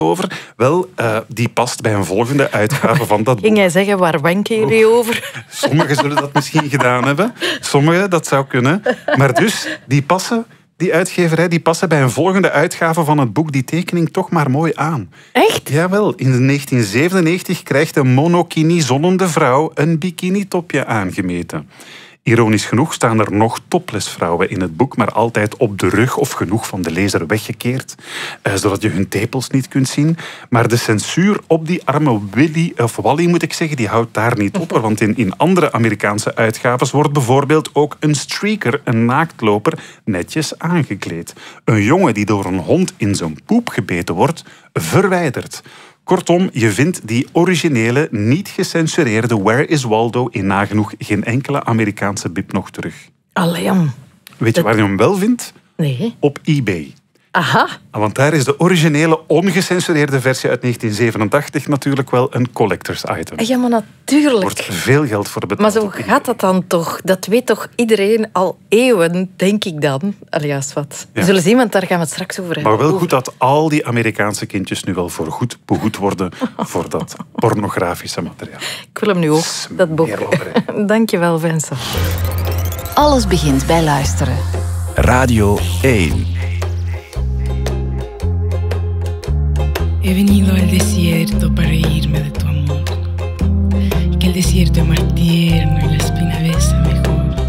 over? Wel, die past bij een volgende uitgave van dat boek. Ging jij zeggen, waar wanken jullie over? Sommigen zullen dat misschien gedaan hebben. Sommigen, dat zou kunnen. Maar dus, die uitgeverij, die passen bij een volgende uitgave van het boek die tekening toch maar mooi aan. Echt? Jawel, in 1997 krijgt een monokini zonnende vrouw een bikinitopje aangemeten. Ironisch genoeg staan er nog topless vrouwen in het boek, maar altijd op de rug of genoeg van de lezer weggekeerd, zodat je hun tepels niet kunt zien. Maar de censuur op die arme Wally, moet ik zeggen, die houdt daar niet op. Want in andere Amerikaanse uitgaves wordt bijvoorbeeld ook een streaker, een naaktloper, netjes aangekleed. Een jongen die door een hond in zijn poep gebeten wordt, verwijderd. Kortom, je vindt die originele, niet gecensureerde Where is Waldo in nagenoeg geen enkele Amerikaanse bib nog terug. Allee, Weet je waar je hem wel vindt? Nee. Op eBay. Aha. Want daar is de originele, ongecensureerde versie uit 1987 natuurlijk wel een collectors item. Ja, maar natuurlijk. Er wordt veel geld voor betaald. Maar zo gaat dat dan toch? Dat weet toch iedereen al eeuwen, denk ik dan. Alias wat. We zullen zien, want daar gaan we het straks over hebben. Maar wel goed dat al die Amerikaanse kindjes nu wel voor goed behoed worden voor dat pornografische materiaal. Ik wil hem nu ook, dat boek. Dank je wel, Vincent. Alles begint bij luisteren. Radio 1. He venido al desierto para reírme de tu amor. Que el desierto es más tierno y la espina